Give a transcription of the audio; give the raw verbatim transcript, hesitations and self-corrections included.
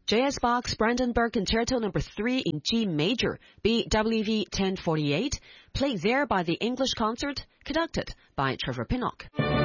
J S Bach's Brandenburg Concerto number three in G major, B W V ten forty-eight, played there by the English Concert, conducted by Trevor Pinnock.